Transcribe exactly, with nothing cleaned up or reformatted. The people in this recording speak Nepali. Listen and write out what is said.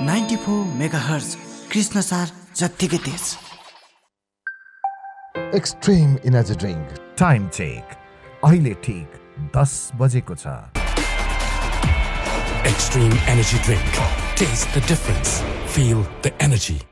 नाइन्टी फोर मेगाहर्ज कृष्ण सार जत्तिकै तेज। Extreme energy drink time check अहिले ठीक दस बजेको छ। Extreme energy drink. Taste the difference. Feel the energy.